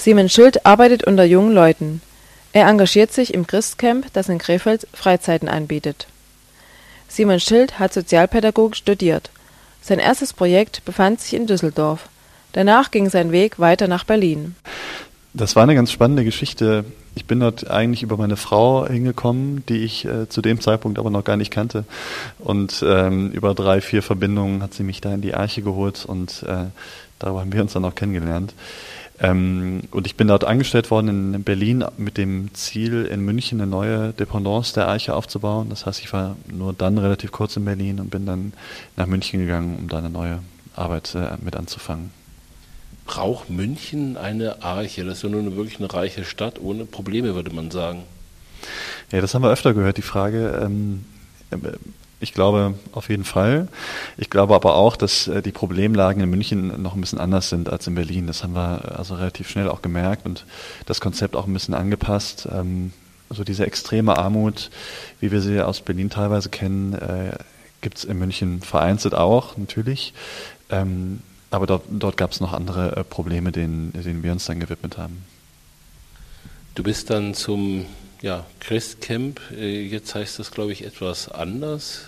Simon Schild arbeitet unter jungen Leuten. Er engagiert sich im Christcamp, das in Krefeld Freizeiten anbietet. Simon Schild hat Sozialpädagogik studiert. Sein erstes Projekt befand sich in Düsseldorf. Danach ging sein Weg weiter nach Berlin. Das war eine ganz spannende Geschichte. Ich bin dort eigentlich über meine Frau hingekommen, die ich zu dem Zeitpunkt aber noch gar nicht kannte. Und über 3, 4 Verbindungen hat sie mich da in die Arche geholt und darüber haben wir uns dann auch kennengelernt. Und ich bin dort angestellt worden in Berlin mit dem Ziel, in München eine neue Dependance der Arche aufzubauen. Das heißt, ich war nur dann relativ kurz in Berlin und bin dann nach München gegangen, um da eine neue Arbeit mit anzufangen. Braucht München eine Arche? Das ist ja nun wirklich eine reiche Stadt, ohne Probleme, würde man sagen. Ja, das haben wir öfter gehört, die Frage. Ich glaube auf jeden Fall. Ich glaube aber auch, dass die Problemlagen in München noch ein bisschen anders sind als in Berlin. Das haben wir also relativ schnell auch gemerkt und das Konzept auch ein bisschen angepasst. Also diese extreme Armut, wie wir sie aus Berlin teilweise kennen, gibt es in München vereinzelt auch, natürlich. Aber dort gab es noch andere Probleme, denen wir uns dann gewidmet haben. Du bist dann zum Christcamp, jetzt heißt das, glaube ich, etwas anders.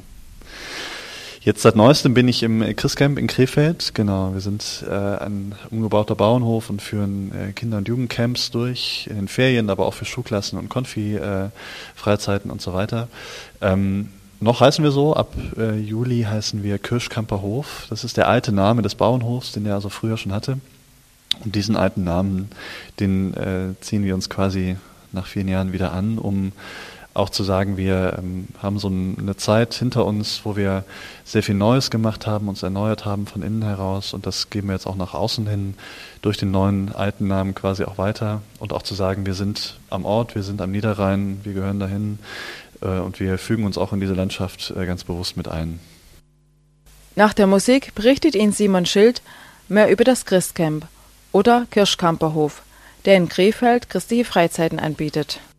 Jetzt seit Neuestem bin ich im Christcamp in Krefeld. Genau, wir sind ein umgebauter Bauernhof und führen Kinder- und Jugendcamps durch, in den Ferien, aber auch für Schulklassen und Konfi, Freizeiten und so weiter. Noch heißen wir so, ab Juli heißen wir Kirschkamper Hof. Das ist der alte Name des Bauernhofs, den er also früher schon hatte. Und diesen alten Namen, den ziehen wir uns quasi nach 4 Jahren wieder an, um auch zu sagen, wir haben so eine Zeit hinter uns, wo wir sehr viel Neues gemacht haben, uns erneuert haben von innen heraus und das geben wir jetzt auch nach außen hin durch den neuen alten Namen quasi auch weiter und auch zu sagen, wir sind am Ort, wir sind am Niederrhein, wir gehören dahin und wir fügen uns auch in diese Landschaft ganz bewusst mit ein. Nach der Musik berichtet Ihnen Simon Schild mehr über das Christcamp oder Kirschkamperhof, der in Krefeld christliche Freizeiten anbietet.